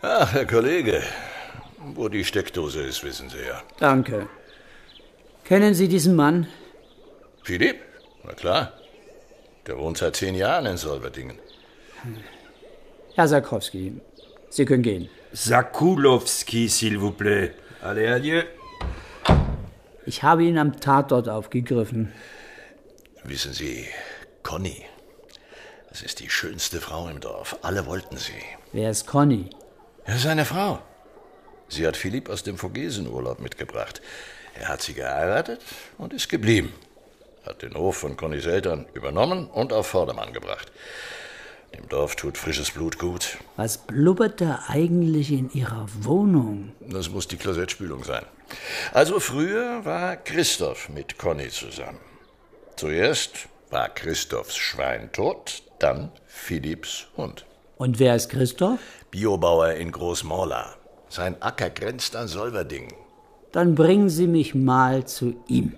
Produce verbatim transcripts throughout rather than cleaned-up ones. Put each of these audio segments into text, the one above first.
Ach, Herr Kollege, wo die Steckdose ist, wissen Sie ja. Danke. Kennen Sie diesen Mann? Philipp? Na klar. Der wohnt seit zehn Jahren in Solverdingen. Herr Sarkowski, Sie können gehen. Sakulowski, s'il vous plaît. Allez, adieu. Ich habe ihn am Tatort aufgegriffen. Wissen Sie, Conny, das ist die schönste Frau im Dorf. Alle wollten sie. Wer ist Conny? Ja, seine Frau. Sie hat Philipp aus dem Vogesenurlaub mitgebracht. Er hat sie geheiratet und ist geblieben. Hat den Hof von Connys Eltern übernommen und auf Vordermann gebracht. Dem Dorf tut frisches Blut gut. Was blubbert da eigentlich in Ihrer Wohnung? Das muss die Klosettspülung sein. Also früher war Christoph mit Conny zusammen. Zuerst war Christophs Schwein tot, dann Philipps Hund. Und wer ist Christoph? Biobauer in Großmorla. Sein Acker grenzt an Solverdingen. Dann bringen Sie mich mal zu ihm.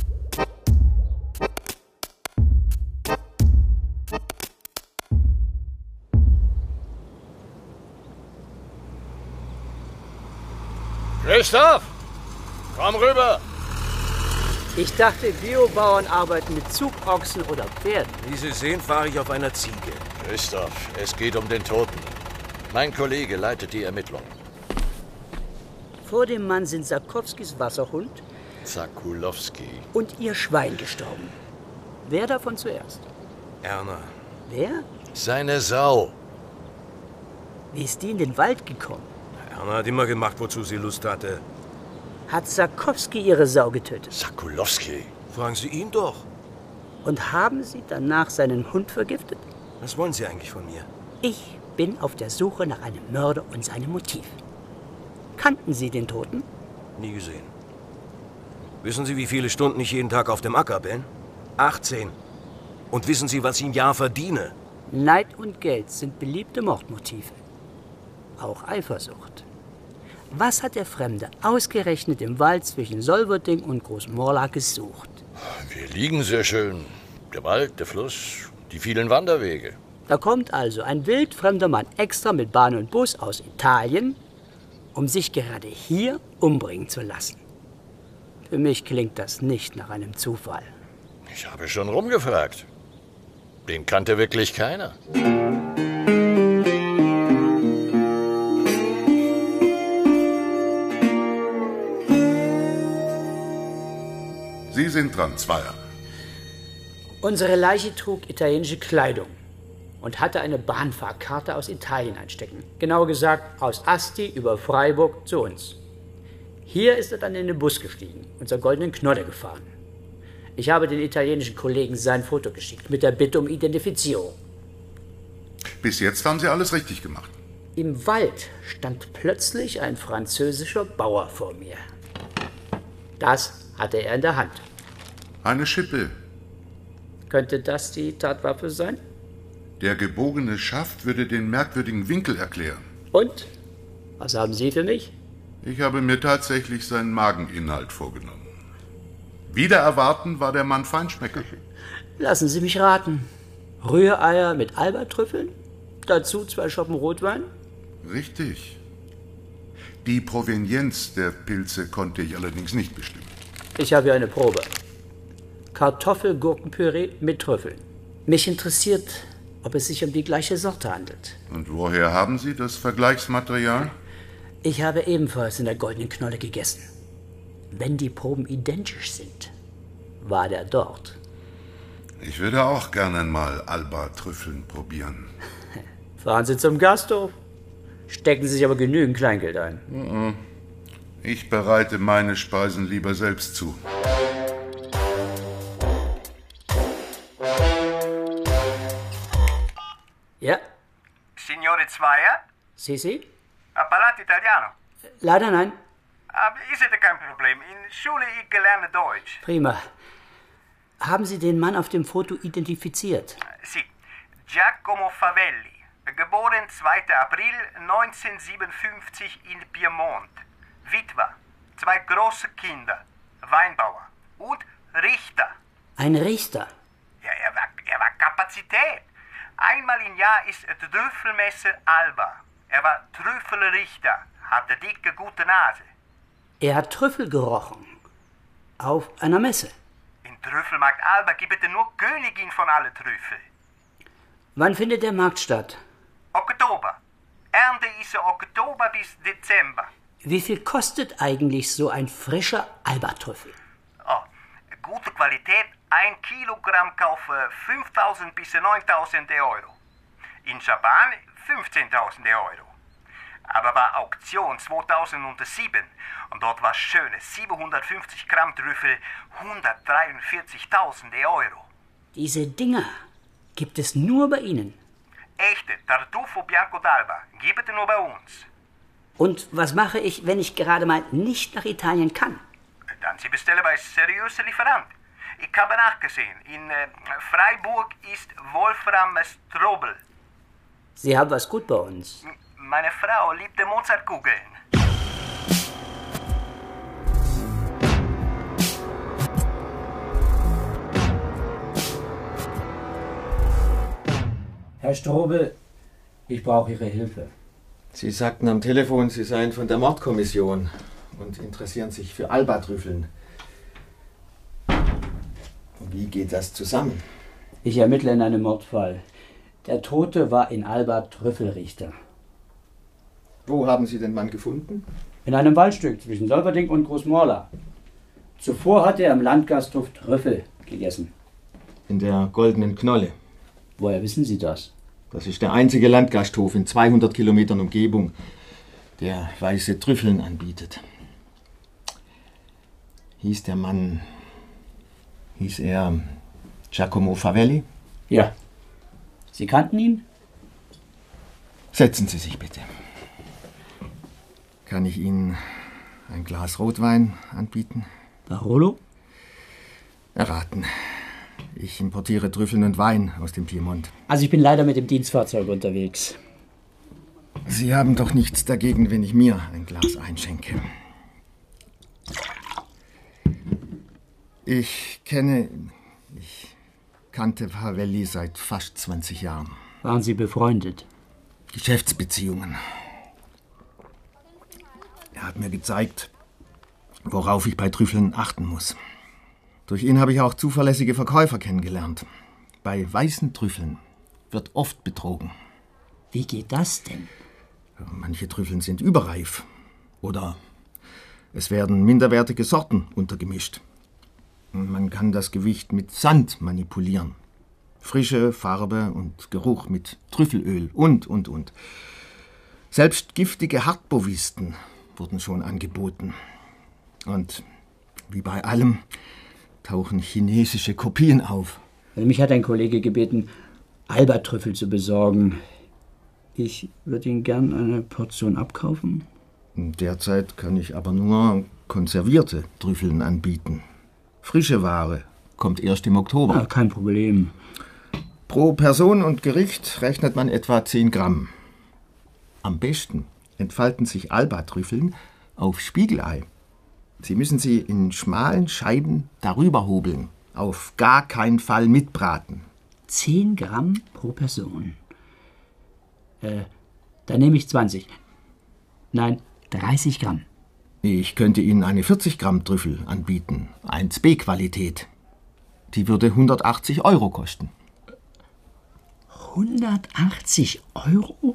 Christoph, komm rüber. Ich dachte, Biobauern arbeiten mit Zugochsen oder Pferden. Wie Sie sehen, fahre ich auf einer Ziege. Christoph, es geht um den Toten. Mein Kollege leitet die Ermittlungen. Vor dem Mann sind Sarkowskis Wasserhund Sakulowski und ihr Schwein gestorben. Wer davon zuerst? Erna. Wer? Seine Sau. Wie ist die in den Wald gekommen? Erna hat immer gemacht, wozu sie Lust hatte. Hat Sarkowski ihre Sau getötet? Sakulowski. Fragen Sie ihn doch. Und haben Sie danach seinen Hund vergiftet? Was wollen Sie eigentlich von mir? Ich bin auf der Suche nach einem Mörder und seinem Motiv. Kannten Sie den Toten? Nie gesehen. Wissen Sie, wie viele Stunden ich jeden Tag auf dem Acker bin? achtzehn. Und wissen Sie, was ich im Jahr verdiene? Neid und Geld sind beliebte Mordmotive. Auch Eifersucht. Was hat der Fremde ausgerechnet im Wald zwischen Solverding und Großmorla gesucht? Wir liegen sehr schön. Der Wald, der Fluss, die vielen Wanderwege. Da kommt also ein wildfremder Mann extra mit Bahn und Bus aus Italien, um sich gerade hier umbringen zu lassen. Für mich klingt das nicht nach einem Zufall. Ich habe schon rumgefragt. Den kannte wirklich keiner. Sie sind dran, Zweier. Unsere Leiche trug italienische Kleidung und hatte eine Bahnfahrkarte aus Italien einstecken. Genauer gesagt aus Asti über Freiburg zu uns. Hier ist er dann in den Bus gestiegen und zur Goldenen Knolle gefahren. Ich habe den italienischen Kollegen sein Foto geschickt mit der Bitte um Identifizierung. Bis jetzt haben Sie alles richtig gemacht. Im Wald stand plötzlich ein französischer Bauer vor mir. Das hatte er in der Hand. Eine Schippe. Könnte das die Tatwaffe sein? Der gebogene Schaft würde den merkwürdigen Winkel erklären. Und? Was haben Sie für mich? Ich habe mir tatsächlich seinen Mageninhalt vorgenommen. Wider Erwarten war der Mann Feinschmecker. Lassen Sie mich raten. Rühreier mit Albatrüffeln? Dazu zwei Schoppen Rotwein? Richtig. Die Provenienz der Pilze konnte ich allerdings nicht bestimmen. Ich habe hier eine Probe. Kartoffelgurkenpüree mit Trüffeln. Mich interessiert, ob es sich um die gleiche Sorte handelt. Und woher haben Sie das Vergleichsmaterial? Ich habe ebenfalls in der Goldenen Knolle gegessen. Wenn die Proben identisch sind, war der dort. Ich würde auch gerne mal Alba-Trüffeln probieren. Fahren Sie zum Gasthof. Stecken Sie sich aber genügend Kleingeld ein. Ich bereite meine Speisen lieber selbst zu. Ja? Signore Zweier? Sie, Sie? Ha parlato italiano? Leider nein. Ah, ist das kein Problem. In Schule ich gelerne Deutsch. Prima. Haben Sie den Mann auf dem Foto identifiziert? Sì. Giacomo Favelli. Geboren zweiter April neunzehnhundertsiebenundfünfzig in Piemont. Witwer. Zwei große Kinder. Weinbauer. Und Richter. Ein Richter? Ja, er war, er war Kapazität. Einmal im Jahr ist die Dürfelmesse Alba. Er war Trüffelrichter, hatte dicke, gute Nase. Er hat Trüffel gerochen. Auf einer Messe. In Trüffelmarkt Alba gibt es nur Königin von alle Trüffel. Wann findet der Markt statt? Oktober. Ernte ist Oktober bis Dezember. Wie viel kostet eigentlich so ein frischer Alba-Trüffel? Oh, gute Qualität, ein Kilogramm kaufe fünftausend bis neuntausend Euro. In Japan fünfzehntausend Euro. Aber war Auktion zweitausendsieben und dort war schöne siebenhundertfünfzig Gramm Trüffel hundertdreiundvierzigtausend Euro. Diese Dinger gibt es nur bei Ihnen. Echte Tartufo Bianco d'Alba gibt es nur bei uns. Und was mache ich, wenn ich gerade mal nicht nach Italien kann? Dann Sie bestellen bei seriösen Lieferanten. Ich habe nachgesehen, in äh, Freiburg ist Wolfram Strobel. Sie haben was gut bei uns. Meine Frau liebte Mozartkugeln. Herr Strobel, ich brauche Ihre Hilfe. Sie sagten am Telefon, Sie seien von der Mordkommission und interessieren sich für Alba-Trüffeln. Wie geht das zusammen? Ich ermittle in einem Mordfall. Der Tote war in Alba Trüffelrichter. Wo haben Sie den Mann gefunden? In einem Waldstück zwischen Solverding und Großmorla. Zuvor hatte er im Landgasthof Trüffel gegessen. In der Goldenen Knolle. Woher wissen Sie das? Das ist der einzige Landgasthof in zweihundert Kilometern Umgebung, der weiße Trüffeln anbietet. Hieß der Mann, hieß er Giacomo Favelli? Ja. Sie kannten ihn? Setzen Sie sich bitte. Kann ich Ihnen ein Glas Rotwein anbieten? Barolo? Erraten. Ich importiere Trüffeln und Wein aus dem Piemont. Also ich bin leider mit dem Dienstfahrzeug unterwegs. Sie haben doch nichts dagegen, wenn ich mir ein Glas einschenke. Ich kenne, ich kannte Favelli seit fast zwanzig Jahren. Waren Sie befreundet? Geschäftsbeziehungen. Er hat mir gezeigt, worauf ich bei Trüffeln achten muss. Durch ihn habe ich auch zuverlässige Verkäufer kennengelernt. Bei weißen Trüffeln wird oft betrogen. Wie geht das denn? Manche Trüffeln sind überreif. Oder es werden minderwertige Sorten untergemischt. Man kann das Gewicht mit Sand manipulieren. Frische Farbe und Geruch mit Trüffelöl und, und, und. Selbst giftige Hartbovisten wurden schon angeboten. Und wie bei allem tauchen chinesische Kopien auf. Also mich hat ein Kollege gebeten, Alba-Trüffel zu besorgen. Ich würde Ihnen gern eine Portion abkaufen. Derzeit kann ich aber nur konservierte Trüffeln anbieten. Frische Ware kommt erst im Oktober. Ja, kein Problem. Pro Person und Gericht rechnet man etwa zehn Gramm. Am besten entfalten sich Alba-Trüffeln auf Spiegelei. Sie müssen sie in schmalen Scheiben darüber hobeln. Auf gar keinen Fall mitbraten. Zehn Gramm pro Person. Äh, dann nehme ich zwanzig. Nein, dreißig Gramm. Ich könnte Ihnen eine vierzig Gramm Trüffel anbieten. eins B Qualität. Die würde hundertachtzig Euro kosten. hundertachtzig Euro?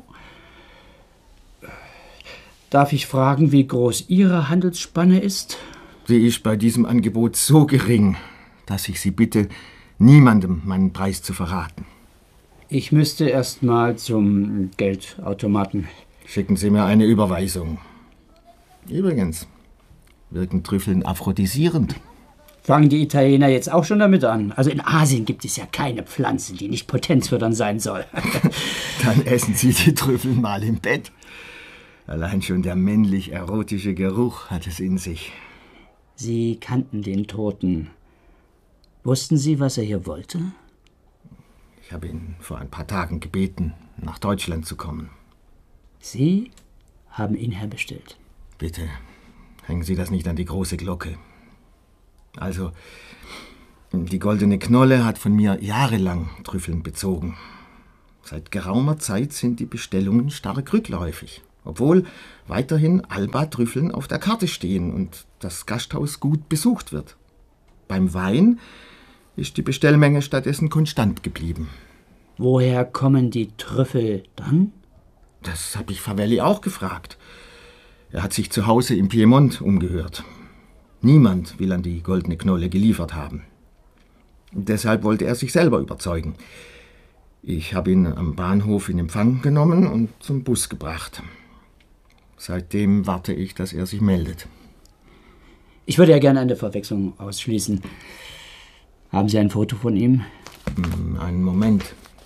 Darf ich fragen, wie groß Ihre Handelsspanne ist? Sie ist bei diesem Angebot so gering, dass ich Sie bitte, niemandem meinen Preis zu verraten. Ich müsste erst mal zum Geldautomaten. Schicken Sie mir eine Überweisung. Übrigens, wirken Trüffeln aphrodisierend. Fangen die Italiener jetzt auch schon damit an? Also in Asien gibt es ja keine Pflanze, die nicht potenzfördernd sein soll. Dann essen Sie die Trüffel mal im Bett. Allein schon der männlich-erotische Geruch hat es in sich. Sie kannten den Toten. Wussten Sie, was er hier wollte? Ich habe ihn vor ein paar Tagen gebeten, nach Deutschland zu kommen. Sie haben ihn herbestellt. Bitte, hängen Sie das nicht an die große Glocke. Also, die Goldene Knolle hat von mir jahrelang Trüffeln bezogen. Seit geraumer Zeit sind die Bestellungen stark rückläufig, obwohl weiterhin Alba-Trüffeln auf der Karte stehen und das Gasthaus gut besucht wird. Beim Wein ist die Bestellmenge stattdessen konstant geblieben. Woher kommen die Trüffel dann? Das habe ich Favelli auch gefragt. Er hat sich zu Hause im Piemont umgehört. Niemand will an die Goldene Knolle geliefert haben. Deshalb wollte er sich selber überzeugen. Ich habe ihn am Bahnhof in Empfang genommen und zum Bus gebracht. Seitdem warte ich, dass er sich meldet. Ich würde ja gerne eine Verwechslung ausschließen. Haben Sie ein Foto von ihm? Einen Moment.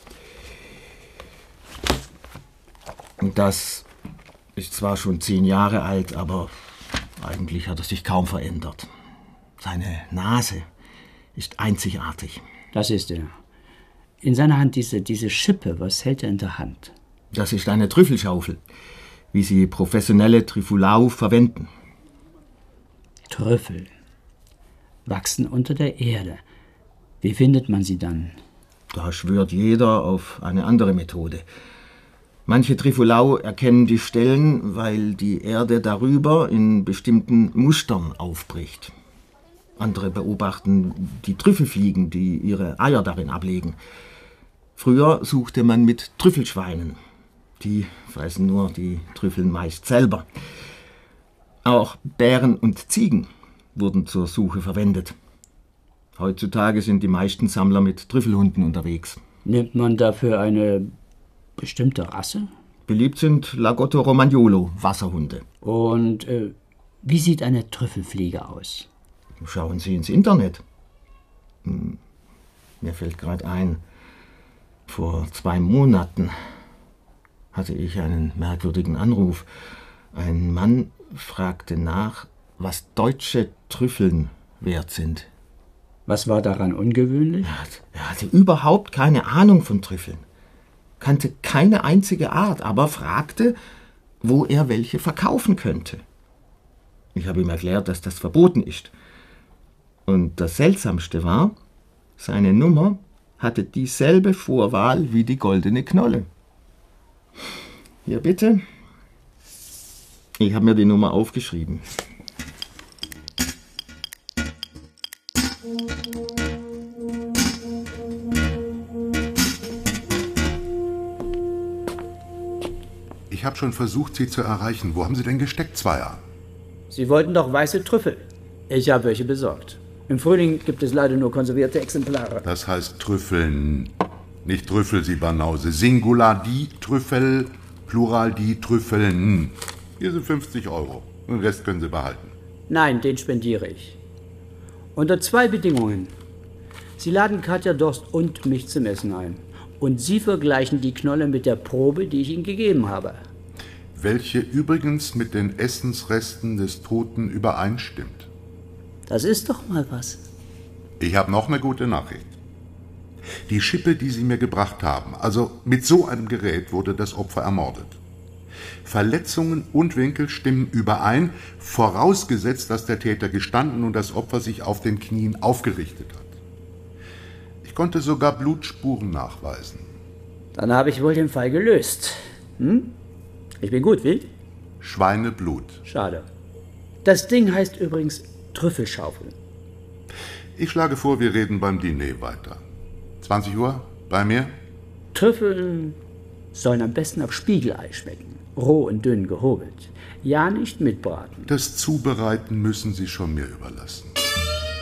Das ist zwar schon zehn Jahre alt, aber eigentlich hat er sich kaum verändert. Seine Nase ist einzigartig. Das ist er. In seiner Hand diese, diese Schippe, was hält er in der Hand? Das ist eine Trüffelschaufel, wie sie professionelle Trifulau verwenden. Trüffel wachsen unter der Erde. Wie findet man sie dann? Da schwört jeder auf eine andere Methode. Manche Trifulau erkennen die Stellen, weil die Erde darüber in bestimmten Mustern aufbricht. Andere beobachten die Trüffelfliegen, die ihre Eier darin ablegen. Früher suchte man mit Trüffelschweinen. Die fressen nur die Trüffeln meist selber. Auch Bären und Ziegen wurden zur Suche verwendet. Heutzutage sind die meisten Sammler mit Trüffelhunden unterwegs. Nimmt man dafür eine bestimmte Rasse? Beliebt sind Lagotto Romagnolo, Wasserhunde. Und äh, wie sieht eine Trüffelfliege aus? Schauen Sie ins Internet. Hm, mir fällt gerade ein, vor zwei Monaten hatte ich einen merkwürdigen Anruf. Ein Mann fragte nach, was deutsche Trüffeln wert sind. Was war daran ungewöhnlich? Er, hat, er hatte überhaupt keine Ahnung von Trüffeln, kannte keine einzige Art, aber fragte, wo er welche verkaufen könnte. Ich habe ihm erklärt, dass das verboten ist. Und das Seltsamste war, seine Nummer hatte dieselbe Vorwahl wie die Goldene Knolle. Hier bitte. Ich habe mir die Nummer aufgeschrieben. Ich habe schon versucht, Sie zu erreichen. Wo haben Sie denn gesteckt, Zweier? Sie wollten doch weiße Trüffel. Ich habe welche besorgt. Im Frühling gibt es leider nur konservierte Exemplare. Das heißt Trüffeln, nicht Trüffel, Sie Banause. Singular die Trüffel, Plural die Trüffeln. Hier sind fünfzig Euro. Den Rest können Sie behalten. Nein, den spendiere ich. Unter zwei Bedingungen. Sie laden Katja Dorst und mich zum Essen ein. Und Sie vergleichen die Knolle mit der Probe, die ich Ihnen gegeben habe. Welche übrigens mit den Essensresten des Toten übereinstimmt. Das ist doch mal was. Ich habe noch eine gute Nachricht. Die Schippe, die Sie mir gebracht haben, also mit so einem Gerät wurde das Opfer ermordet. Verletzungen und Winkel stimmen überein, vorausgesetzt, dass der Täter gestanden und das Opfer sich auf den Knien aufgerichtet hat. Ich konnte sogar Blutspuren nachweisen. Dann habe ich wohl den Fall gelöst. Hm? Ich bin gut, wie? Schweineblut. Schade. Das Ding heißt übrigens Trüffelschaufel. Ich schlage vor, wir reden beim Diner weiter. zwanzig Uhr, bei mir? Trüffel sollen am besten auf Spiegelei schmecken. Roh und dünn gehobelt. Ja, nicht mitbraten. Das Zubereiten müssen Sie schon mir überlassen.